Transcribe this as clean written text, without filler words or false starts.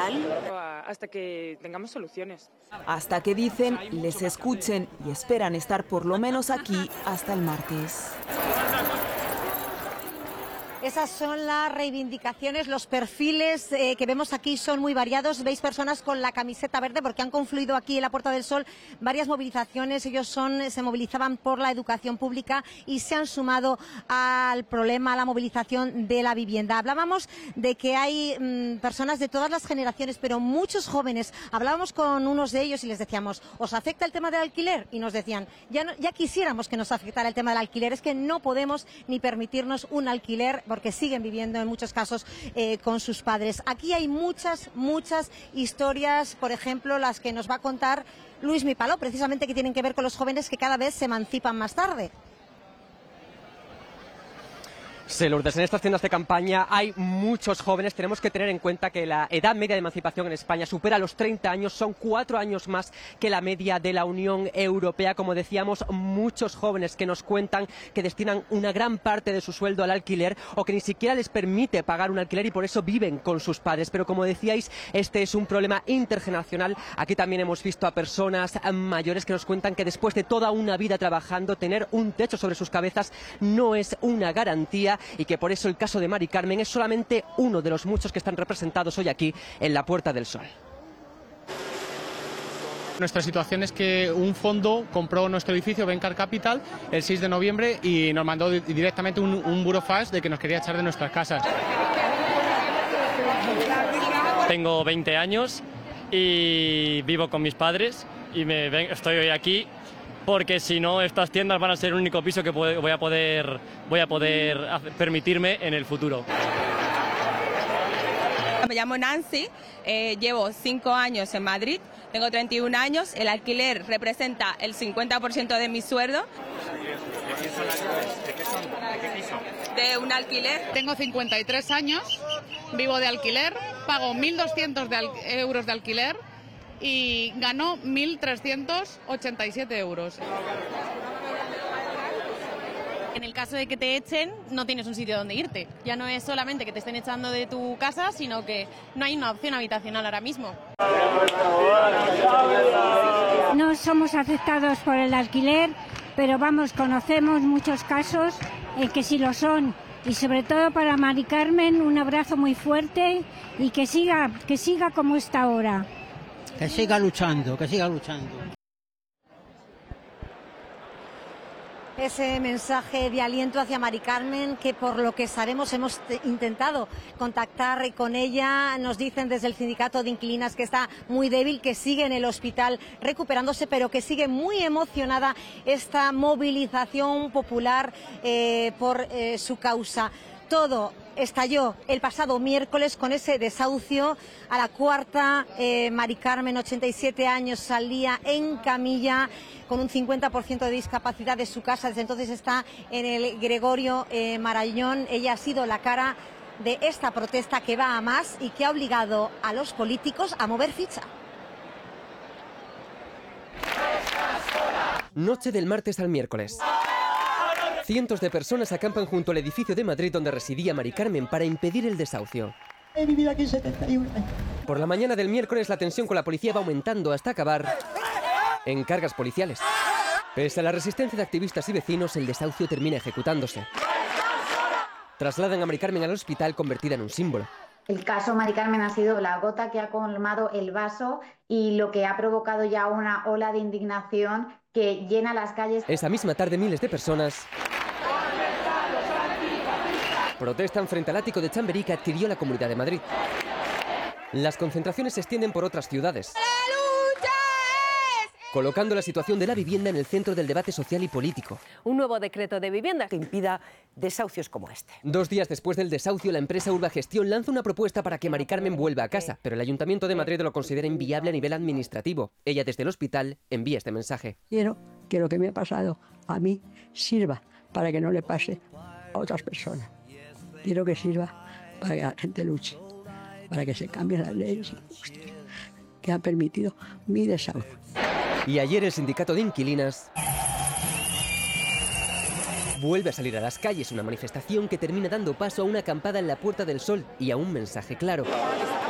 legal? Hasta que tengamos soluciones. Hasta que, dicen, les escuchen y esperan estar por lo menos aquí hasta el martes. Esas son las reivindicaciones, los perfiles que vemos aquí son muy variados. Veis personas con la camiseta verde porque han confluido aquí en la Puerta del Sol varias movilizaciones. Ellos se movilizaban por la educación pública y se han sumado al problema, a la movilización de la vivienda. Hablábamos de que hay personas de todas las generaciones, pero muchos jóvenes. Hablábamos con unos de ellos y les decíamos, ¿os afecta el tema del alquiler? Y nos decían, ya quisiéramos que nos afectara el tema del alquiler. Es que no podemos ni permitirnos un alquiler porque siguen viviendo en muchos casos con sus padres. Aquí hay muchas historias, por ejemplo, las que nos va a contar Luis Mipaló, precisamente que tienen que ver con los jóvenes que cada vez se emancipan más tarde. Sí, Lourdes, en estas tiendas de campaña hay muchos jóvenes. Tenemos que tener en cuenta que la edad media de emancipación en España supera los 30 años, son 4 años más que la media de la Unión Europea. Como decíamos, muchos jóvenes que nos cuentan que destinan una gran parte de su sueldo al alquiler o que ni siquiera les permite pagar un alquiler y por eso viven con sus padres. Pero como decíais, este es un problema intergeneracional. Aquí también hemos visto a personas mayores que nos cuentan que después de toda una vida trabajando, tener un techo sobre sus cabezas no es una garantía, y que por eso el caso de Mari Carmen es solamente uno de los muchos que están representados hoy aquí en la Puerta del Sol. Nuestra situación es que un fondo compró nuestro edificio, Bencar Capital, el 6 de noviembre y nos mandó directamente un burofax de que nos quería echar de nuestras casas. Tengo 20 años y vivo con mis padres y estoy hoy aquí porque si no estas tiendas van a ser el único piso que voy a poder permitirme en el futuro. Me llamo Nancy, llevo 5 años en Madrid, tengo 31 años, el alquiler representa el 50% de mi sueldo. ¿De qué son? ¿De qué piso? De un alquiler. Tengo 53 años, vivo de alquiler, pago 1.200 euros de alquiler y gano 1.387 euros. En el caso de que te echen, no tienes un sitio donde irte. Ya no es solamente que te estén echando de tu casa, sino que no hay una opción habitacional ahora mismo. No somos afectados por el alquiler, pero conocemos muchos casos en que sí lo son. Y sobre todo para Mari Carmen, un abrazo muy fuerte y que siga como está ahora. Que siga luchando, que siga luchando. Ese mensaje de aliento hacia Mari Carmen, que por lo que sabemos hemos intentado contactar con ella. Nos dicen desde el sindicato de inquilinas que está muy débil, que sigue en el hospital recuperándose, pero que sigue muy emocionada esta movilización popular por su causa. Todo estalló el pasado miércoles con ese desahucio a la cuarta. Mari Carmen, 87 años, salía en camilla con un 50% de discapacidad de su casa. Desde entonces está en el Gregorio Marañón. Ella ha sido la cara de esta protesta que va a más y que ha obligado a los políticos a mover ficha. Noche del martes al miércoles. Cientos de personas acampan junto al edificio de Madrid donde residía Mari Carmen para impedir el desahucio. He vivido aquí 71 años. Por la mañana del miércoles la tensión con la policía va aumentando hasta acabar en cargas policiales. Pese a la resistencia de activistas y vecinos, el desahucio termina ejecutándose. Trasladan a Mari Carmen al hospital convertida en un símbolo. El caso Mari Carmen ha sido la gota que ha colmado el vaso y lo que ha provocado ya una ola de indignación que llena las calles. Esa misma tarde miles de personas protestan frente al ático de Chamberí que adquirió la Comunidad de Madrid. Las concentraciones se extienden por otras ciudades, colocando la situación de la vivienda en el centro del debate social y político. Un nuevo decreto de vivienda que impida desahucios como este. 2 días después del desahucio, la empresa Urbagestión lanza una propuesta para que Mari Carmen vuelva a casa, pero el Ayuntamiento de Madrid lo considera inviable a nivel administrativo. Ella desde el hospital envía este mensaje. Quiero que lo que me ha pasado a mí sirva para que no le pase a otras personas. Quiero que sirva para que la gente luche, para que se cambien las leyes injustas que han permitido mi desahucio. Y ayer el sindicato de inquilinas vuelve a salir a las calles, una manifestación que termina dando paso a una acampada en la Puerta del Sol y a un mensaje claro.